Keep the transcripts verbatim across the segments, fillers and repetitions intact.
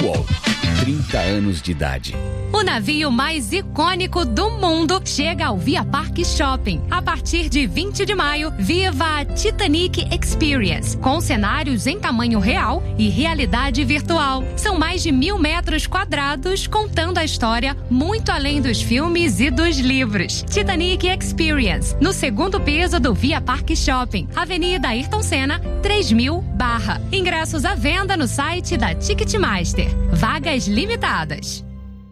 UOL, trinta anos de idade. O navio mais icônico do mundo chega ao Via Park Shopping. A partir de vinte de maio, viva a Titanic Experience, com cenários em tamanho real e realidade virtual. São mais de mil metros quadrados, contando a história muito além dos filmes e dos livros. Titanic Experience, no segundo piso do Via Park Shopping, Avenida Ayrton Senna, três mil barra. Ingressos à venda no site da Ticketmaster. Vagas limitadas.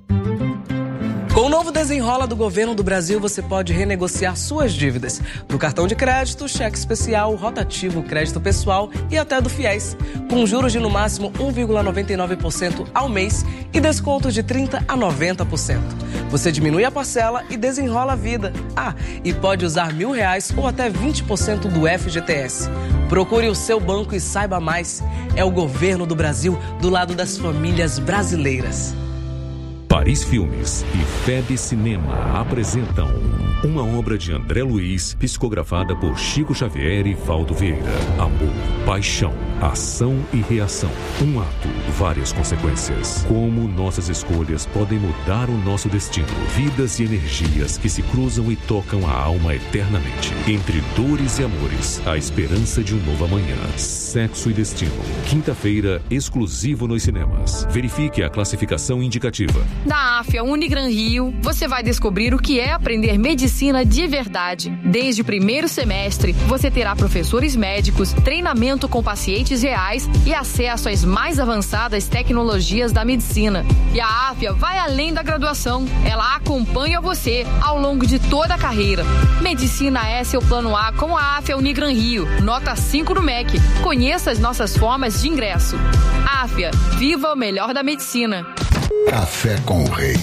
Com o novo Desenrola do Governo do Brasil, você pode renegociar suas dívidas do cartão de crédito, cheque especial, rotativo, crédito pessoal e até do FIES, com juros de no máximo um vírgula noventa e nove por cento ao mês e descontos de trinta por cento a noventa por cento. Você diminui a parcela e desenrola a vida. Ah, e pode usar mil reais ou até vinte por cento do F G T S. Procure o seu banco e saiba mais. É o Governo do Brasil do lado das famílias brasileiras. Paris Filmes e F E B Cinema apresentam uma obra de André Luiz, psicografada por Chico Xavier e Valdo Vieira. Amor, paixão, ação e reação. Um ato, várias consequências. Como nossas escolhas podem mudar o nosso destino. Vidas e energias que se cruzam e tocam a alma eternamente. Entre dores e amores, a esperança de um novo amanhã. Sexo e Destino. Quinta-feira, exclusivo nos cinemas. Verifique a classificação indicativa. Na Afia Unigran Rio, você vai descobrir o que é aprender medicina de verdade. Desde o primeiro semestre, você terá professores médicos, treinamento com pacientes reais e acesso às mais avançadas tecnologias da medicina. E a Afia vai além da graduação. Ela acompanha você ao longo de toda a carreira. Medicina é seu plano A com a Afia Unigran Rio. Nota cinco no M E C. Conheça as nossas formas de ingresso. Afia, viva o melhor da medicina. Café com o Rei.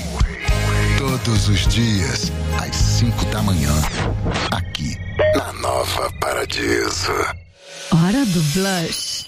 Todos os dias, às cinco da manhã, aqui na Nova Paradiso. Hora do Blush.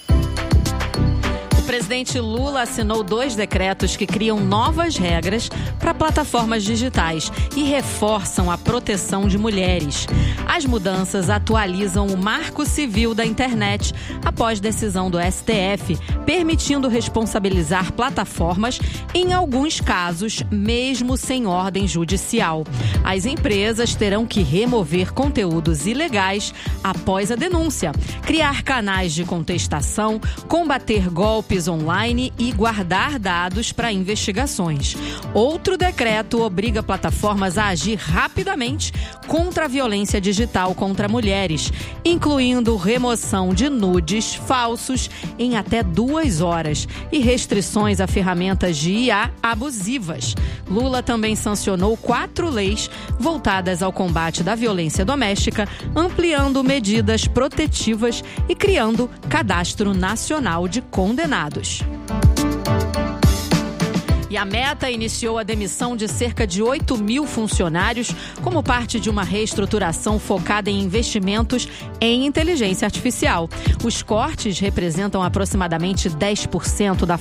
O presidente Lula assinou dois decretos que criam novas regras para plataformas digitais e reforçam a proteção de mulheres. As mudanças atualizam o Marco Civil da Internet após decisão do S T F, permitindo responsabilizar plataformas em alguns casos, mesmo sem ordem judicial. As empresas terão que remover conteúdos ilegais após a denúncia, criar canais de contestação, combater golpes online e guardar dados para investigações. Outro decreto obriga plataformas a agir rapidamente contra a violência digital contra mulheres, incluindo remoção de nudes falsos em até duas horas e restrições a ferramentas de I A abusivas. Lula também sancionou quatro leis voltadas ao combate da violência doméstica, ampliando medidas protetivas e criando cadastro nacional de condenados. E a Meta iniciou a demissão de cerca de oito mil funcionários como parte de uma reestruturação focada em investimentos em inteligência artificial. Os cortes representam aproximadamente dez por cento da